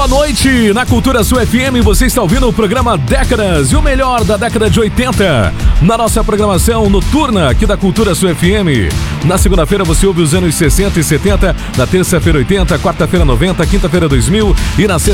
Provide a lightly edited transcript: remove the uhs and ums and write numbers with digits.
noite, na Cultura Sul FM, você está ouvindo o programa Décadas e o melhor da década de 80. Na nossa programação noturna aqui da Cultura Sul FM. Na segunda-feira você ouve os anos 60 e 70, na terça-feira 80, quarta-feira 90, quinta-feira 2000 e na